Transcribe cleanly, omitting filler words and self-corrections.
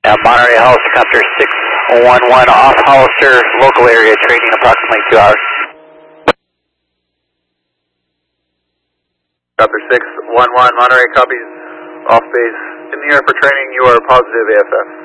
Monterey helicopter 611 off Hollister, local area training approximately 2 hours. Helicopter 611 Monterey copies, off base in the air for training, you are positive AFF.